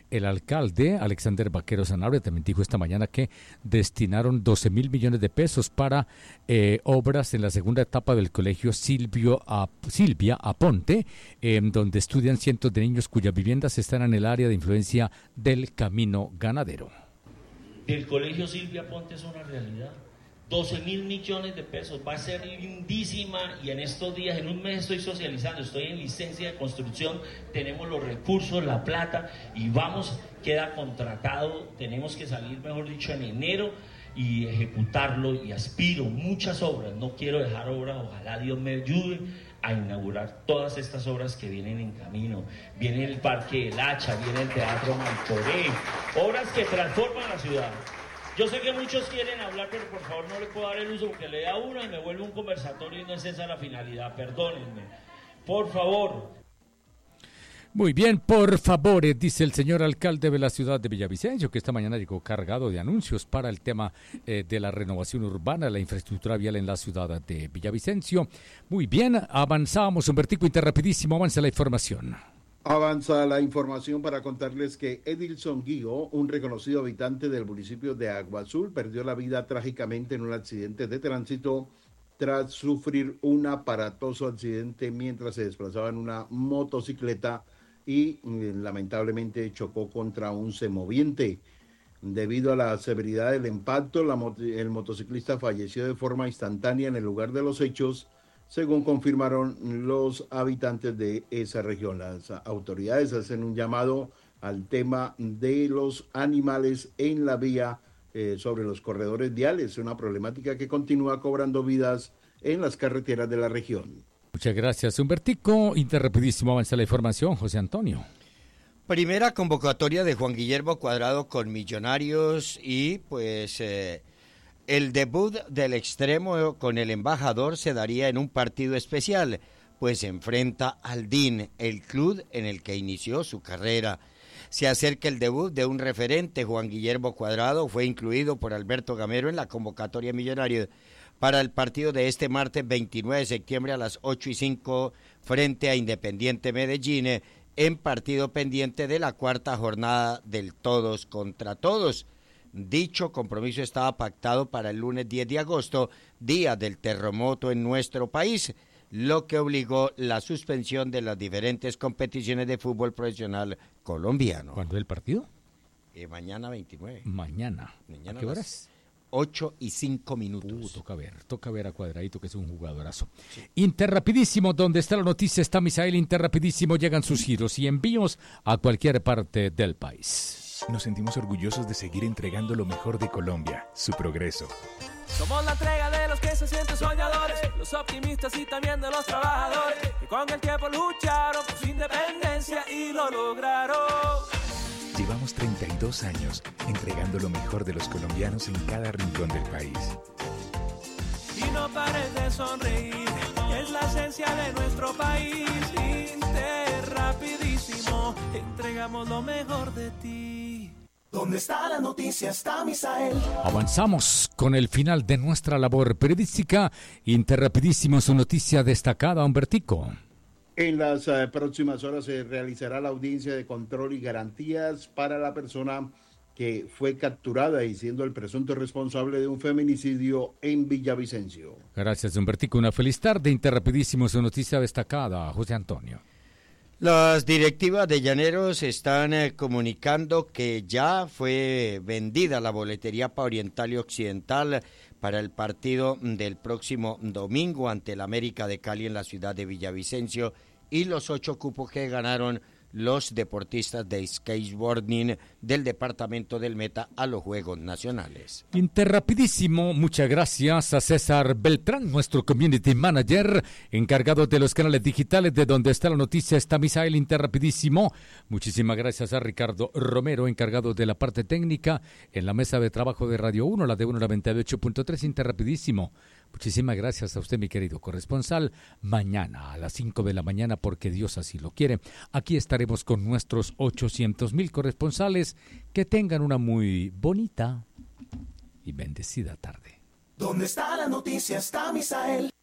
el alcalde Alexander Vaquero Sanabria también dijo esta mañana que destinaron 12.000 millones de pesos para obras en la segunda etapa del colegio Silvia Aponte, donde estudian cientos de niños cuyas viviendas están en el área de influencia del Camino Ganadero. El colegio Silvia Aponte es una realidad. 12.000 millones de pesos, va a ser lindísima, y en estos días, en un mes estoy socializando, estoy en licencia de construcción, tenemos los recursos, la plata, y vamos, queda contratado, tenemos que salir, mejor dicho, en enero y ejecutarlo, y aspiro muchas obras, no quiero dejar obras, ojalá Dios me ayude a inaugurar todas estas obras que vienen en camino. Viene el Parque del Hacha, viene el Teatro Maltoré, obras que transforman la ciudad. Yo sé que muchos quieren hablar, pero por favor no le puedo dar el uso porque le da uno y me vuelve un conversatorio y no es esa la finalidad, perdónenme. Por favor. Muy bien, por favor, dice el señor alcalde de la ciudad de Villavicencio, que esta mañana llegó cargado de anuncios para el tema de la renovación urbana, la infraestructura vial en la ciudad de Villavicencio. Muy bien, avanzamos, Humbertico, interrapidísimo, avanza la información. Avanza la información para contarles que Edilson Guío, un reconocido habitante del municipio de Agua Azul, perdió la vida trágicamente en un accidente de tránsito tras sufrir un aparatoso accidente mientras se desplazaba en una motocicleta y lamentablemente chocó contra un semoviente. Debido a la severidad del impacto, el motociclista falleció de forma instantánea en el lugar de los hechos, según confirmaron los habitantes de esa región. Las autoridades hacen un llamado al tema de los animales en la vía sobre los corredores viales, una problemática que continúa cobrando vidas en las carreteras de la región. Muchas gracias, Humbertico. Interrapidísimo avanza la información, José Antonio. Primera convocatoria de Juan Guillermo Cuadrado con Millonarios y pues... el debut del extremo con el embajador se daría en un partido especial, pues enfrenta al DIN, el club en el que inició su carrera. Se acerca el debut de un referente, Juan Guillermo Cuadrado, fue incluido por Alberto Gamero en la convocatoria millonaria para el partido de este martes 29 de septiembre a las 8:05 frente a Independiente Medellín, en partido pendiente de la cuarta jornada del todos contra todos. Dicho compromiso estaba pactado para el lunes 10 de agosto, día del terremoto en nuestro país, lo que obligó la suspensión de las diferentes competiciones de fútbol profesional colombiano. ¿Cuándo es el partido? Mañana 29. Mañana. ¿A qué horas? 8:05. Toca ver a Cuadradito, que es un jugadorazo. Sí. Interrapidísimo, donde está la noticia, está Misael. Interrapidísimo, llegan sus giros y envíos a cualquier parte del país. Nos sentimos orgullosos de seguir entregando lo mejor de Colombia, su progreso. Somos la entrega de los que se sienten soñadores, los optimistas y también de los trabajadores, que con el tiempo lucharon por su independencia y lo lograron. Llevamos 32 años entregando lo mejor de los colombianos en cada rincón del país. Y no pares de sonreír, es la esencia de nuestro país. Interrapidísimo, entregamos lo mejor de ti. ¿Dónde está la noticia? Está Misael. Avanzamos con el final de nuestra labor periodística. Interrapidísimo, su noticia destacada, Humbertico. En las próximas horas se realizará la audiencia de control y garantías para la persona que fue capturada y siendo el presunto responsable de un feminicidio en Villavicencio. Gracias, Humbertico. Una feliz tarde. Interrapidísimo, su noticia destacada, José Antonio. Las directivas de Llaneros están comunicando que ya fue vendida la boletería para Oriental y Occidental para el partido del próximo domingo ante el América de Cali en la ciudad de Villavicencio y los 8 cupos que ganaron los deportistas de skateboarding del departamento del Meta a los Juegos Nacionales. Interrapidísimo, muchas gracias a César Beltrán, nuestro community manager, encargado de los canales digitales de donde está la noticia, está Misael. Interrapidísimo, muchísimas gracias a Ricardo Romero, encargado de la parte técnica en la mesa de trabajo de Radio 1, la de 198.3. Interrapidísimo, muchísimas gracias a usted, mi querido corresponsal. Mañana a las 5 de la mañana, porque Dios así lo quiere, aquí estaremos con nuestros 800,000 corresponsales. Que tengan una muy bonita y bendecida tarde. ¿Dónde está la noticia? Está Misael.